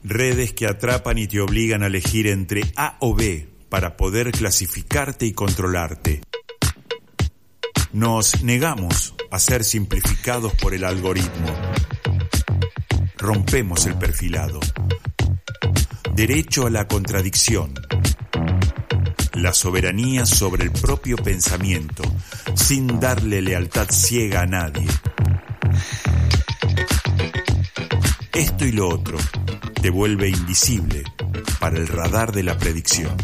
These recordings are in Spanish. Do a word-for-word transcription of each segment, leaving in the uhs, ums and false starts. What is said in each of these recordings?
Redes que atrapan y te obligan a elegir entre A o B para poder clasificarte y controlarte. Nos negamos a ser simplificados por el algoritmo. Rompemos el perfilado. Derecho a la contradicción. La soberanía sobre el propio pensamiento, sin darle lealtad ciega a nadie. Esto y lo otro te vuelve invisible para el radar de la predicción.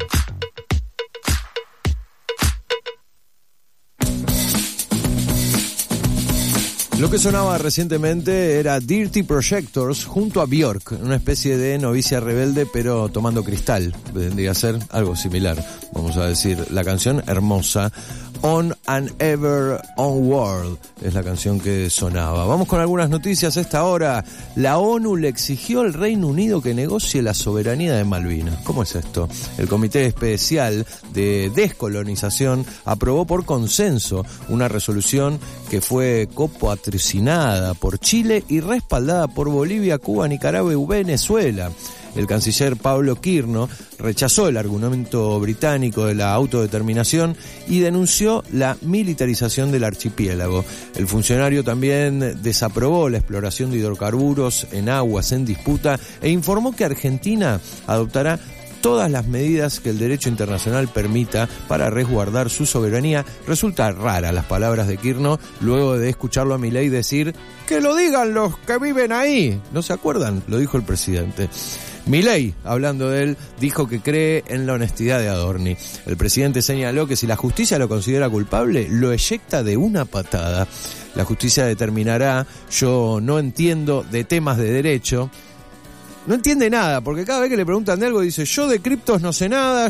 Lo que sonaba recientemente era Dirty Projectors junto a Björk, una especie de novicia rebelde pero tomando cristal. Vendría a ser algo similar, vamos a decir. La canción hermosa, On an Ever Onward, es la canción que sonaba. Vamos con algunas noticias a esta hora. La ONU le exigió al Reino Unido que negocie la soberanía de Malvinas. ¿Cómo es esto? El Comité Especial de Descolonización aprobó por consenso una resolución que fue copatrocinada por Chile y respaldada por Bolivia, Cuba, Nicaragua y Venezuela. El canciller Pablo Quirno rechazó el argumento británico de la autodeterminación y denunció la militarización del archipiélago. El funcionario también desaprobó la exploración de hidrocarburos en aguas en disputa e informó que Argentina adoptará todas las medidas que el derecho internacional permita para resguardar su soberanía. Resulta rara las palabras de Quirno luego de escucharlo a Milei decir que lo digan los que viven ahí. ¿No se acuerdan? Lo dijo el presidente. Milei, hablando de él, dijo que cree en la honestidad de Adorni. El presidente señaló que si la justicia lo considera culpable, lo eyecta de una patada. La justicia determinará. Yo no entiendo de temas de derecho. No entiende nada, porque cada vez que le preguntan de algo dice, yo de criptos no sé nada,